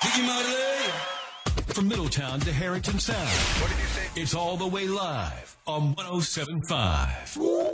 From Middletown to Harrington Sound, What did you say? it's all the way live on 107.5.